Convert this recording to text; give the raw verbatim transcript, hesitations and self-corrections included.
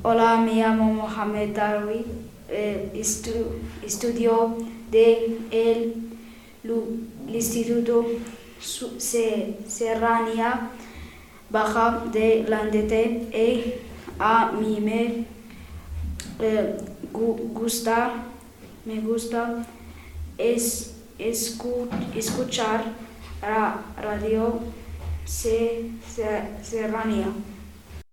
Hola, me llamo Mohamed Darwi, eh, estu- estudio de el, lu- el Instituto Su- Se- Serranía Baja de Landete y a mí me eh, gu- gusta, me gusta es, escu- escuchar ra- radio Se- Se- Serranía.